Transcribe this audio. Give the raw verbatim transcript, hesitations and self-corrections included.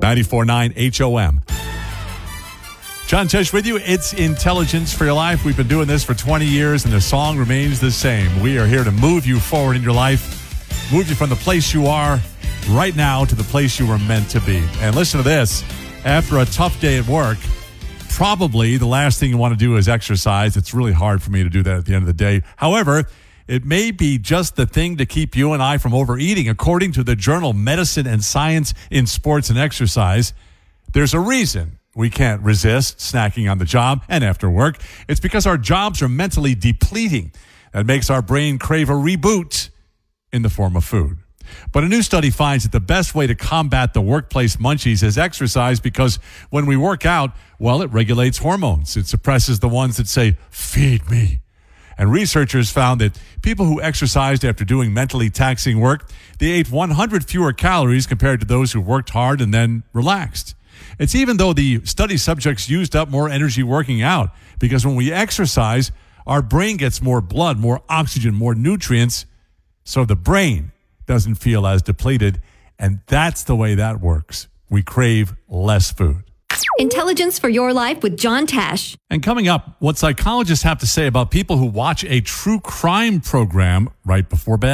ninety-four point nine H O M. John Tesh with you. It's Intelligence for Your Life. We've been doing this for twenty years, and the song remains the same. We are here to move you forward in your life, move you from the place you are right now to the place you were meant to be. And listen to this. After a tough day at work, probably the last thing you want to do is exercise. It's really hard for me to do that at the end of the day. However, it may be just the thing to keep you and I from overeating. According to the journal Medicine and Science in Sports and Exercise, there's a reason we can't resist snacking on the job and after work. It's because our jobs are mentally depleting. That makes our brain crave a reboot in the form of food. But a new study finds that the best way to combat the workplace munchies is exercise, because when we work out, well, it regulates hormones. It suppresses the ones that say, feed me. And researchers found that people who exercised after doing mentally taxing work, they ate one hundred fewer calories compared to those who worked hard and then relaxed. It's even though the study subjects used up more energy working out, because when we exercise, our brain gets more blood, more oxygen, more nutrients, so the brain doesn't feel as depleted, and that's the way that works. We crave less food. Intelligence for Your Life with John Tesh. And coming up, what psychologists have to say about people who watch a true crime program right before bed.